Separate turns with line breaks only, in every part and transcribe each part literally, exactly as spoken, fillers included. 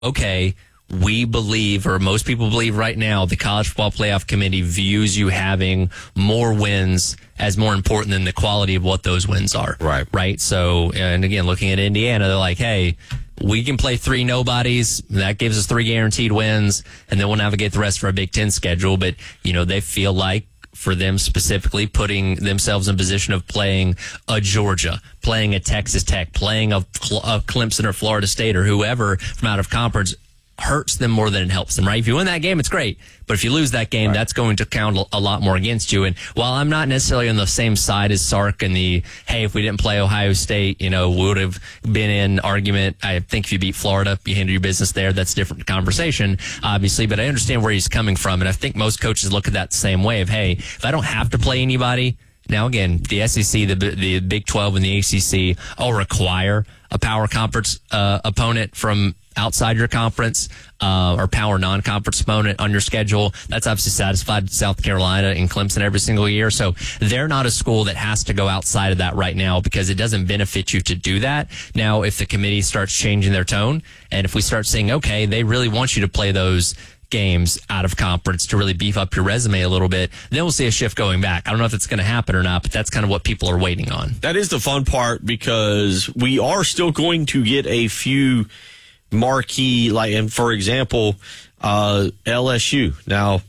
okay, we believe, or most people believe right now, the College Football Playoff Committee views you having more wins as more important than the quality of what those wins are.
Right.
Right. So, and again, looking at Indiana, they're like, hey, we can play three nobodies. That gives us three guaranteed wins, and then we'll navigate the rest for a Big Ten schedule. But, you know, they feel like, for them specifically, putting themselves in position of playing a Georgia, playing a Texas Tech, playing a, a Clemson or Florida State or whoever from out of conference hurts them more than it helps them, right? If you win that game, it's great. But if you lose that game, right, that's going to count a lot more against you. And while I'm not necessarily on the same side as Sark and the, hey, if we didn't play Ohio State, you know, we would have been in argument. I think if you beat Florida, you handle your business there. That's a different conversation, obviously. But I understand where he's coming from. And I think most coaches look at that the same way of, hey, if I don't have to play anybody. Now, again, the S E C, the the Big twelve, and the A C C all require a power conference uh, opponent from outside your conference uh, or power non-conference opponent on your schedule. That's obviously satisfied South Carolina and Clemson every single year. So they're not a school that has to go outside of that right now because it doesn't benefit you to do that. Now, if the committee starts changing their tone and if we start saying, okay, they really want you to play those games out of conference to really beef up your resume a little bit, then we'll see a shift going back. I don't know if it's going to happen or not, but that's kind of what people are waiting on.
That is the fun part because we are still going to get a few marquee, like, and for example, uh, L S U. Now,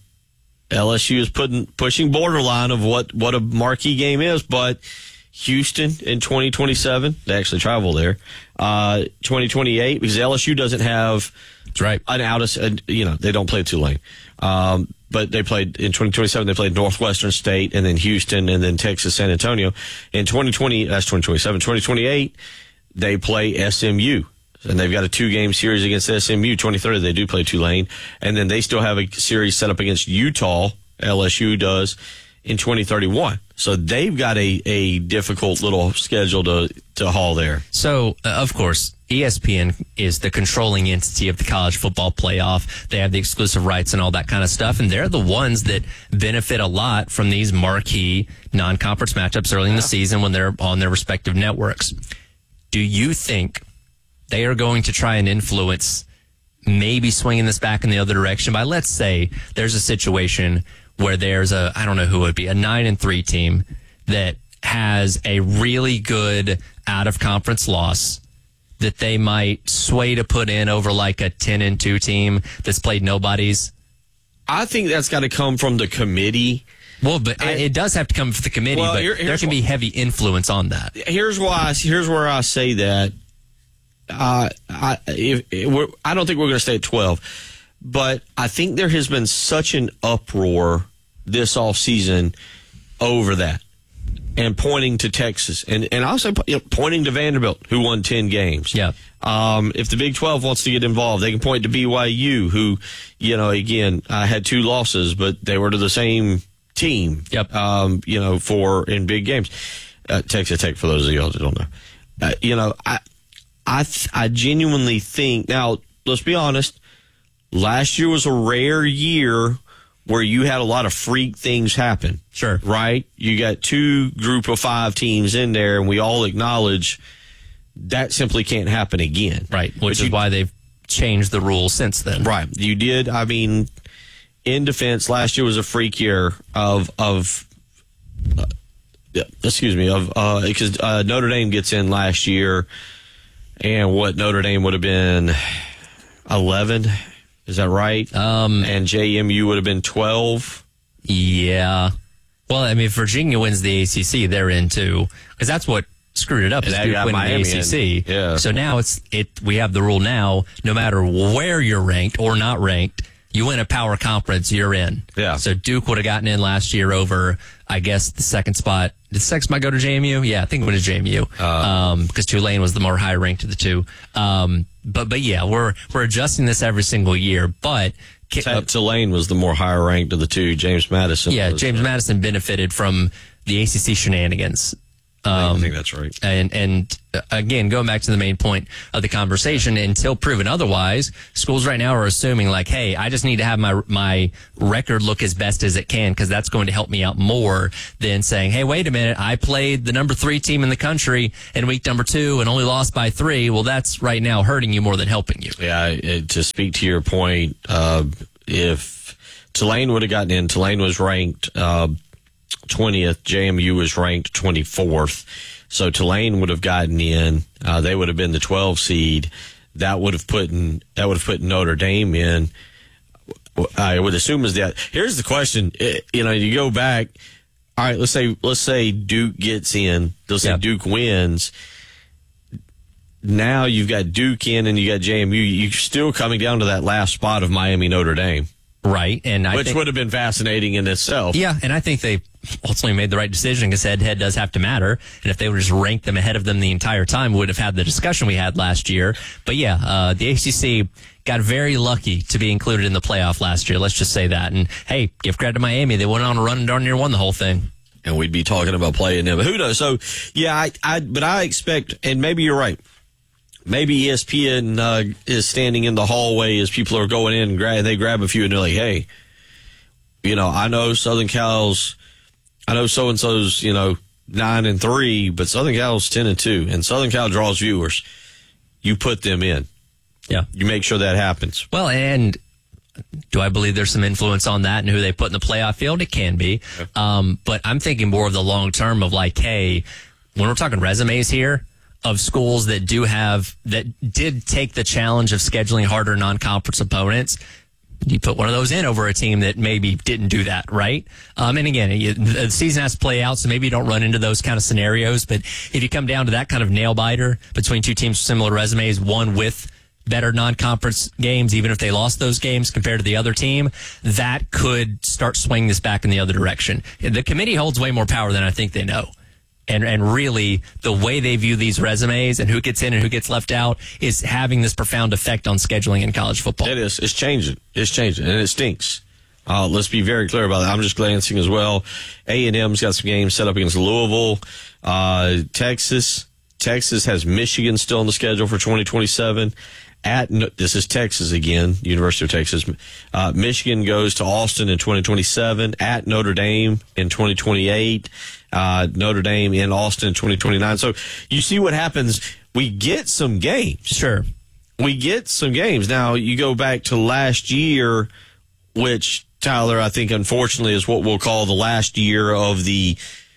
L S U is putting pushing borderline of what, what a marquee game is, but Houston in twenty twenty-seven, they actually travel there, uh, twenty twenty-eight, because L S U doesn't have
That's right.
an out of, you know, they don't play Tulane. Um, but they played in twenty twenty-seven, they played Northwestern State and then Houston and then Texas, San Antonio. In twenty twenty, that's twenty twenty-seven, twenty twenty-eight, they play S M U. And they've got a two-game series against S M U. twenty-third, they do play Tulane. And then they still have a series set up against Utah, L S U does, in twenty thirty-one. So they've got a, a difficult little schedule to, to haul there.
So, uh, of course, E S P N is the controlling entity of the college football playoff. They have the exclusive rights and all that kind of stuff, and they're the ones that benefit a lot from these marquee non-conference matchups early in the season when they're on their respective networks. Do you think they are going to try and influence maybe swinging this back in the other direction by, let's say, there's a situation where there's a, I don't know who it would be, a nine and three team that has a really good out of conference loss that they might sway to put in over like a ten and two team that's played nobodies?
I think that's got to come from the committee.
Well, but I, it does have to come from the committee, well, but here, there can be heavy influence on that.
Here's why. Here's where I say that. Uh, I, if, if we're, I don't think we're going to stay at twelve, but I think there has been such an uproar this offseason over that and pointing to Texas and, and also you know, pointing to Vanderbilt, who won ten games.
Yeah.
Um, if the Big twelve wants to get involved, they can point to B Y U, who, you know, again, uh, had two losses, but they were to the same team.
Yep.
Um, you know, for in big games. Uh, Texas Tech, for those of y'all that don't know. Uh, you know, I. I th- I genuinely think, now, let's be honest, last year was a rare year where you had a lot of freak things happen.
Sure.
Right? You got two group of five teams in there, and we all acknowledge that simply can't happen again.
Right, which
but
is
you,
why they've changed the rules since then.
Right. You did, I mean, in defense, last year was a freak year of, of uh, excuse me, of uh, because uh, Notre Dame gets in last year. And what Notre Dame would have been eleven, is that right?
Um,
and J M U would have been twelve.
Yeah. Well, I mean, if Virginia wins the A C C, they're in too, because that's what screwed it up. Is Duke winning the A C C.
Yeah.
So now it's it. We have the rule now. No matter where you're ranked or not ranked, you win a power conference, you're in.
Yeah.
So Duke would have gotten in last year over, I guess, the second spot. Did the second spot go to J M U? Yeah, I think it went to J M U. Uh, um, because Tulane was the more high ranked of the two. Um, but, but yeah, we're, we're adjusting this every single year, but.
Uh, Tulane was the more higher ranked of the two. James Madison.
Yeah,
was,
James
uh,
Madison benefited from the A C C shenanigans.
Um, I think that's right.
And, and again, going back to the main point of the conversation, until proven otherwise, schools right now are assuming like, hey, I just need to have my my record look as best as it can because that's going to help me out more than saying, hey, wait a minute, I played the number three team in the country in week number two and only lost by three. Well, that's right now hurting you more than helping you.
Yeah, it, to speak to your point, uh, if Tulane would have gotten in, Tulane was ranked uh, twentieth, J M U was ranked twenty-fourth. So Tulane would have gotten in. Uh, they would have been the twelve seed. That would have put in, that would have put Notre Dame in. I would assume is that. Here's the question. It, you know, you go back. All right, let's say let's say Duke gets in. Let's say
yep.
Duke wins. Now you've got Duke in and you got J M U. You're still coming down to that last spot of Miami Notre Dame.
Right. And I
Which
think,
would have been fascinating in itself.
Yeah, and I think they ultimately made the right decision because head-to-head does have to matter. And if they would just rank them ahead of them the entire time, we would have had the discussion we had last year. But yeah, uh, the A C C got very lucky to be included in the playoff last year. Let's just say that. And hey, give credit to Miami. They went on a run and darn near won the whole thing.
And we'd be talking about playing them. Who knows? So, yeah, I, I, but I expect, and maybe you're right. Maybe E S P N uh, is standing in the hallway as people are going in and grab, they grab a few and they're like, hey, you know, I know Southern Cal's, I know so-and-so's, you know, nine and three, but Southern Cal's ten and two, and Southern Cal draws viewers. You put them in.
Yeah.
You make sure that happens.
Well, and do I believe there's some influence on that and who they put in the playoff field? It can be.
Yeah.
Um, but I'm thinking more of the long term of like, hey, when we're talking resumes here, of schools that do have, that did take the challenge of scheduling harder non-conference opponents, you put one of those in over a team that maybe didn't do that, right? Um, and again, you, the season has to play out, so maybe you don't run into those kind of scenarios. But if you come down to that kind of nail biter between two teams with similar resumes, one with better non-conference games, even if they lost those games compared to the other team, that could start swinging this back in the other direction. The committee holds way more power than I think they know. And and really, the way they view these resumes and who gets in and who gets left out is having this profound effect on scheduling in college football.
It is. It's changing. It's changing, and it stinks. Uh, let's be very clear about that. I'm just glancing as well. A and M's got some games set up against Louisville, uh, Texas. Texas has Michigan still on the schedule for twenty twenty-seven. At this is Texas again, University of Texas. Uh, Michigan goes to Austin in twenty twenty-seven. At Notre Dame in twenty twenty-eight. Uh, Notre Dame in Austin in twenty twenty-nine. So you see what happens. We get some games.
Sure.
We get some games. Now, you go back to last year, which, Tyler, I think, unfortunately, is what we'll call the last year of the,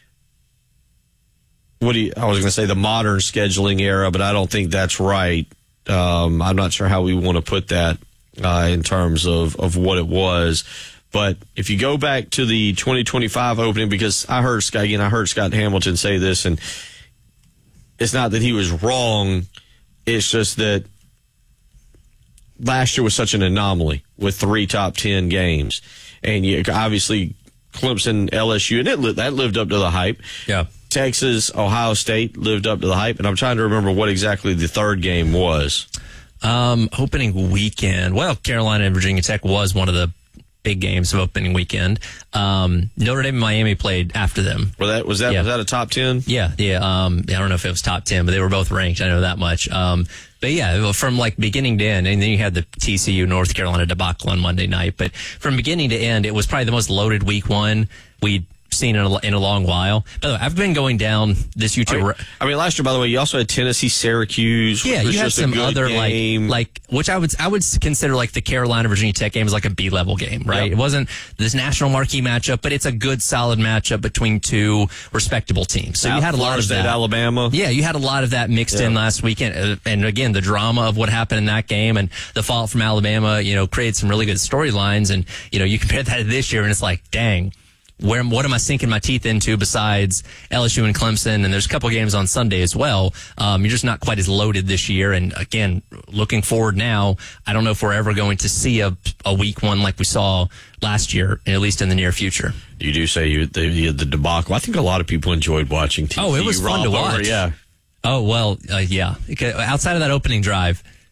what do you, I was going to say the modern scheduling era, but I don't think that's right. Um, I'm not sure how we want to put that uh, in terms of, of what it was. But if you go back to the twenty twenty-five opening, because I heard Scott, again, I heard Scott Hamilton say this, and it's not that he was wrong. It's just that last year was such an anomaly with three top ten games. And you, obviously Clemson, L S U, and it, that lived up to the hype.
Yeah.
Texas, Ohio State lived up to the hype. And I'm trying to remember what exactly the third game was.
Um, opening weekend. Well, Carolina and Virginia Tech was one of the big games of opening weekend. Um, Notre Dame and Miami played after them.
Was that was that
yeah.
was that a top ten?
Yeah, yeah. Um, I don't know if it was top ten, but they were both ranked. I know that much. Um, but yeah, from like beginning to end, and then you had the T C U North Carolina debacle on Monday night. But from beginning to end, it was probably the most loaded week one we'd seen in a, in a long while. By the way, I've been going down this YouTube.
I mean, I mean, last year, by the way, you also had Tennessee, Syracuse.
Yeah,
which
you
was
had
just
some
a good
other
game.
like like which I would I would consider like the Carolina Virginia Tech game is like a B level game, right?
Yep.
It wasn't this national marquee matchup, but it's a good solid matchup between two respectable teams. So
South
you had a lot
Florida
of
State,
that.
Alabama.
Yeah, you had a lot of that mixed
Yeah.
in last weekend, uh, and again the drama of what happened in that game and the fallout from Alabama, you know, created some really good storylines. And you know, you compare that to this year, and it's like, dang. Where, what am I sinking my teeth into besides L S U and Clemson? And there's a couple games on Sunday as well. Um, you're just not quite as loaded this year. And again, looking forward now, I don't know if we're ever going to see a, a week one like we saw last year, at least in the near future.
You do say you the, you had the debacle. I think a lot of people enjoyed watching T C U.
Oh, it was fun to
romp over,
watch.
Yeah.
Oh, well, uh, yeah. Outside of that opening drive.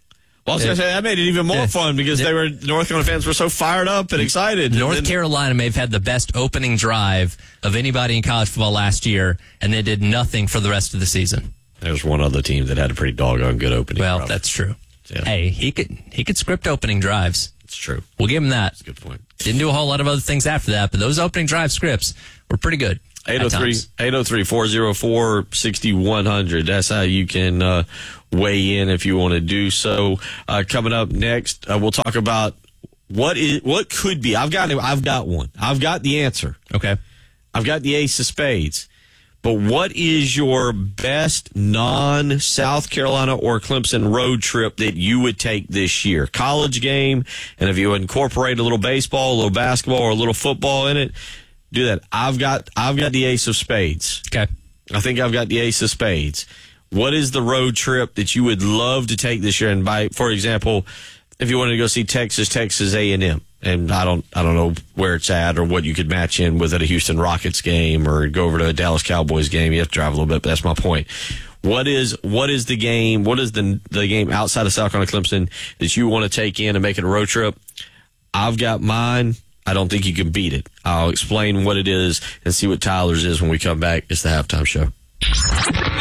Well, I was going to say, that made it even more
Yeah.
fun because they were North Carolina fans were so fired up and excited.
North
And then-
Carolina may have had the best opening drive of anybody in college football last year, and they did nothing for the rest of the season.
There's one other team that had a pretty doggone good opening.
Well,
probably.
that's true.
Yeah.
Hey, he could he could script opening drives.
It's true.
We'll give him that.
Good point.
Didn't do a whole lot of other things after that, but those opening drive scripts were pretty good.
eight oh three, eight oh three, four oh four, six one zero zero. That's how you can uh, weigh in if you want to do so. Uh, coming up next, uh, we'll talk about what is what could be. I've got I've got one. I've got the answer.
Okay.
I've got the ace of spades. But what is your best non-South Carolina or Clemson road trip that you would take this year? College game, and if you incorporate a little baseball, a little basketball, or a little football in it, do that. I've got I've got the ace of spades.
Okay.
I think I've got the ace of spades. What is the road trip that you would love to take this year? And by, for example, if you wanted to go see Texas, Texas A and M, and I don't, I don't know where it's at or what you could match in with at a Houston Rockets game or go over to a Dallas Cowboys game. You have to drive a little bit, but that's my point. What is, what is the game? What is the the game outside of South Carolina Clemson that you want to take in and make it a road trip? I've got mine. I don't think you can beat it. I'll explain what it is and see what Tyler's is when we come back. It's the halftime show.